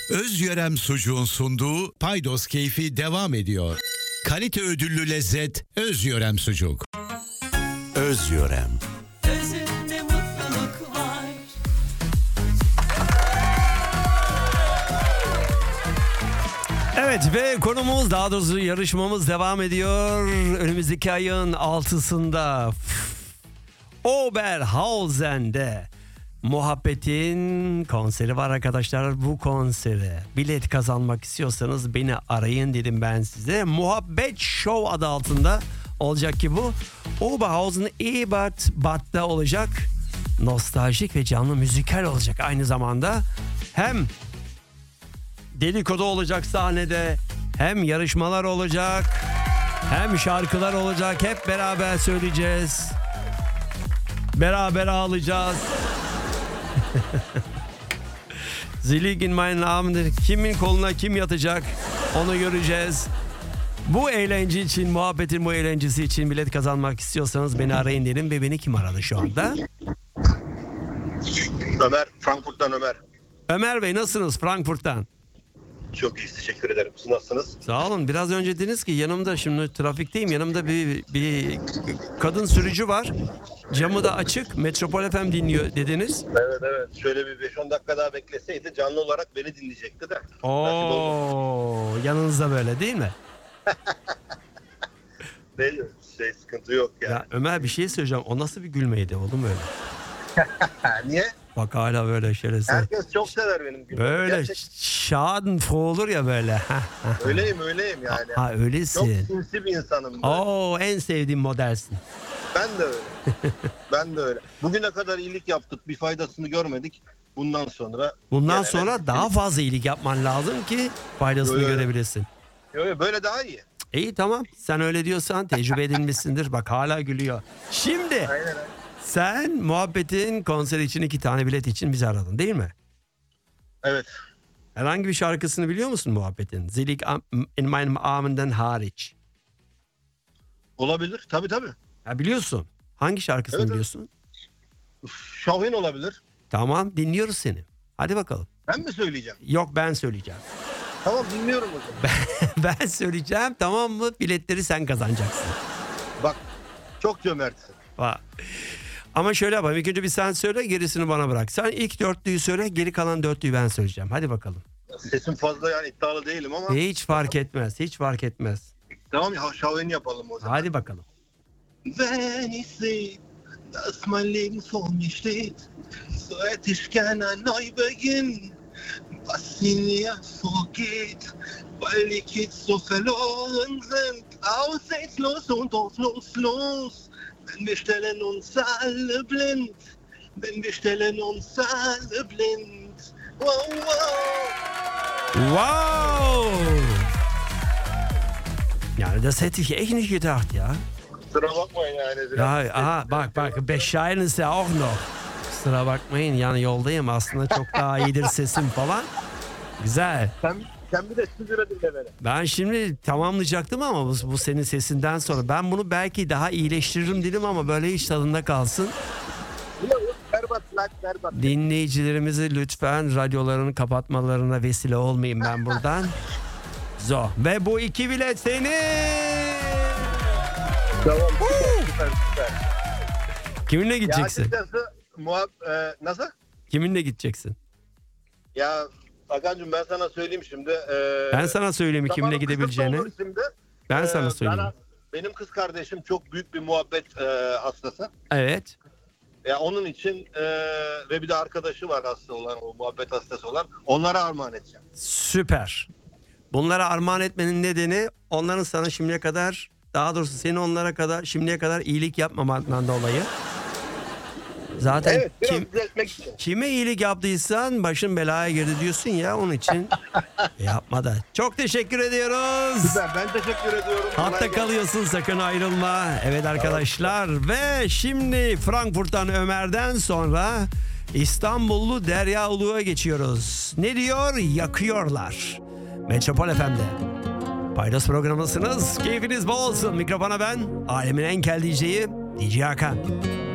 Özyörem Sucuğun sunduğu Paydos Keyfi devam ediyor. Kalite ödüllü lezzet Özyörem Sucuk. Özyörem. Özünde mutluluk var. Evet ve konumuz, daha doğrusu yarışmamız devam ediyor. Önümüzdeki ayın 6'sında Oberhausen'de Muhabbet'in konseri var arkadaşlar. Bu konsere bilet kazanmak istiyorsanız beni arayın dedim ben size. Muhabbet Show adı altında olacak ki bu. Oberhausen Ebertbad'da olacak. Nostaljik ve canlı müzikal olacak aynı zamanda. Hem dedikodu olacak sahnede, hem yarışmalar olacak, hem şarkılar olacak. Hep beraber söyleyeceğiz. Beraber ağlayacağız. Zilig in meinen Armen. Kimin koluna kim yatacak onu göreceğiz. Bu eğlence için, muhabbetin bu eğlencesi için bilet kazanmak istiyorsanız beni arayın dedim ve beni kim aradı şu anda? Ömer, Frankfurt'tan Ömer. Ömer Bey, nasılsınız Frankfurt'tan? Çok iyi, teşekkür ederim. Siz nasılsınız? Sağ olun. Biraz önce dediniz ki yanımda, şimdi trafikteyim, yanımda bir kadın sürücü var. Camı da açık. Metropol FM dinliyor dediniz. Evet. Şöyle bir 5-10 dakika daha bekleseydi canlı olarak beni dinleyecekti de. Oo, yanınızda böyle değil mi? Değil, sıkıntı yok yani. Ya Ömer, bir şey söyleyeceğim. O nasıl bir gülmeydi oğlum öyle? Niye? Bak hala böyle şerefsiz. Herkes çok sever benim gülümü. Böyle Gerçekten schadenfroh olur ya böyle. öyleyim yani. Ha Çok öylesin. sinsi bir insanım. Ben. Oo, en sevdiğim modelsin. Ben de öyle. Ben de öyle. Bugüne kadar iyilik yaptık, bir faydasını görmedik. Bundan sonra Daha fazla iyilik yapman lazım ki faydasını Yo. görebilesin. Yo, böyle daha iyi. İyi, tamam. Sen öyle diyorsan tecrübe edinmişsindir. Bak hala gülüyor. Şimdi Aynen. sen Muhabbet'in konseri için 2 tane bilet için bizi aradın değil mi? Evet. Herhangi bir şarkısını biliyor musun Muhabbet'in? Zilig in meinem Armen'den hariç. Olabilir. Tabii. Ha, biliyorsun. Hangi şarkısını Evet. biliyorsun? Şahin olabilir. Tamam, dinliyoruz seni. Hadi bakalım. Ben mi söyleyeceğim? Yok, ben söyleyeceğim. Tamam, dinliyorum o zaman. Ben söyleyeceğim, tamam mı? Biletleri sen kazanacaksın. Bak, çok cömertsin. Bak. Ama şöyle yapalım. İlk önce bir sen söyle, gerisini bana bırak. Sen ilk 4'lüyü söyle, geri kalan 4'lüyü ben söyleyeceğim. Hadi bakalım. Sesim fazla yani iddialı değilim ama. Hiç fark etmez. Hiç fark etmez. Tamam ya, Şahin yapalım o zaman. Hadi bakalım. Wenn ich sehe, dass mein Leben vor mir steht, so hätte ich gern ein Neubeginn, was in mir vorgeht, weil die Kids so verloren sind, aussichtslos und hoffnungslos, denn wir stellen uns alle blind, Wow, wow. Wow! Ja, das hätte ich echt nicht gedacht, ja. Kusura bakmayın yani. Ya aha, bak Bescheiden ist ja auch noch. Kusura bakmayın, yani yoldayım aslında, çok daha iyidir sesim falan. Güzel. Sen bir de stüdyoda dinle beni. Ben şimdi tamamlayacaktım ama bu senin sesinden sonra ben bunu belki daha iyileştiririm dedim ama böyle hiç tadında kalsın. Yok, berbat. Dinleyicilerimizi lütfen radyolarını kapatmalarına vesile olmayayım ben buradan. Zo. Ve bu 2 bilet senin. Tamam, süper. Kiminle gideceksin? Ya açıkçası nasıl? Kiminle gideceksin? Ya Hakan'cığım, ben sana söyleyeyim şimdi. Ben sana söyleyeyim kiminle zamanım gidebileceğini. kısıtlı olur şimdi. Ben sana söyleyeyim. Benim kız kardeşim çok büyük bir muhabbet hastası. Evet. Ya onun için ve bir de arkadaşı var hasta olan, o muhabbet hastası olan. Onlara armağan edeceğim. Süper. Bunlara armağan etmenin nedeni onların sana şimdiye kadar, daha doğrusu senin onlara kadar şimdiye kadar iyilik yapmamandan dolayı. Zaten Evet, biraz düzeltmek için. kime iyilik yaptıysan başın belaya girdi diyorsun ya, onun için yapma da. Çok teşekkür ediyoruz. Süper, ben teşekkür ediyorum. Hatta kalıyorsun, sakın ayrılma. Evet arkadaşlar, ve şimdi Frankfurt'tan Ömer'den sonra İstanbullu Derya Ulu'ya geçiyoruz. Ne diyor? Yakıyorlar. Metropol FM'de. Paydos programındasınız. Keyfiniz bol olsun. Mikrofona ben, alemin en kel DJ'yi DJ Hakan.